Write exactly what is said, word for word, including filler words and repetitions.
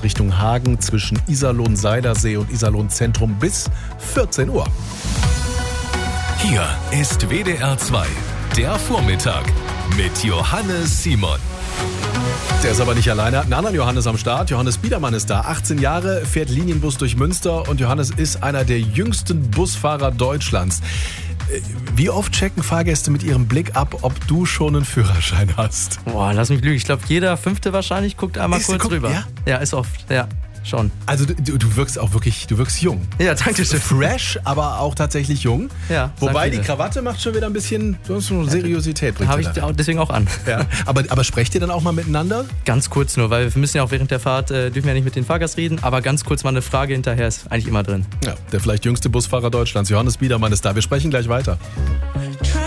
Richtung Hagen zwischen Iserlohn-Seilersee und Iserlohn-Zentrum bis vierzehn Uhr. Hier ist W D R zwei, der Vormittag mit Johannes Simon. Der ist aber nicht alleine, hat einen anderen Johannes am Start. Johannes Biedermann ist da, achtzehn Jahre, fährt Linienbus durch Münster und Johannes ist einer der jüngsten Busfahrer Deutschlands. Wie oft checken Fahrgäste mit ihrem Blick ab, ob du schon einen Führerschein hast? Boah, lass mich lügen. Ich glaube, jeder Fünfte wahrscheinlich guckt einmal Ist, kurz guck, rüber. Ja? ja, ist oft, ja. Schon. Also du, du wirkst auch wirklich, du wirkst jung. Ja, danke schön. Fresh, aber auch tatsächlich jung. Ja, Wobei die viele. Krawatte macht schon wieder ein bisschen, du hast schon Seriosität. bringt Habe sie ich da rein. deswegen auch an. Ja. Aber, aber sprecht ihr dann auch mal miteinander? Ganz kurz nur, weil wir müssen ja auch während der Fahrt, äh, dürfen ja nicht mit den Fahrgast reden, aber ganz kurz mal eine Frage hinterher ist eigentlich immer drin. Ja, der vielleicht jüngste Busfahrer Deutschlands, Johannes Biedermann, ist da. Wir sprechen gleich weiter.